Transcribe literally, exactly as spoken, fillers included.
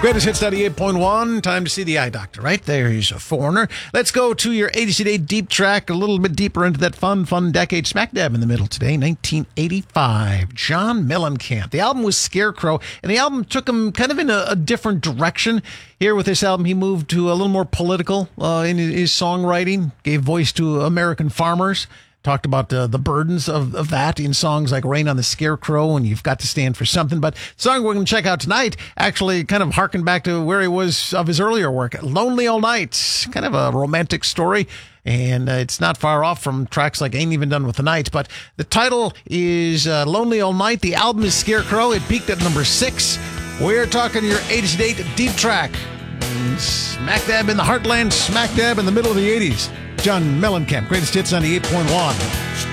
Greatest Hits ninety-eight point one. Time to see the eye doctor. Right there, he's a foreigner. Let's go to your eighties Today deep track, a little bit deeper into that fun, fun decade. Smack dab in the middle today, nineteen eighty-five. John Mellencamp. The album was Scarecrow, and the album took him kind of in a, a different direction. Here with this album, he moved to a little more political uh, in his songwriting, gave voice to American farmers. Talked about uh, the burdens of, of that in songs like Rain on the Scarecrow and You've Got to Stand for Something. But the song we're going to check out tonight actually kind of harkened back to where he was of his earlier work. Lonely All Night, kind of a romantic story. And uh, it's not far off from tracks like Ain't Even Done with the Night. But the title is uh, Lonely All Night. The album is Scarecrow. It peaked at number six. We're talking your eighties date deep track. And smack dab in the heartland, smack dab in the middle of the eighties. John Mellencamp, Greatest Hits ninety-eight point one.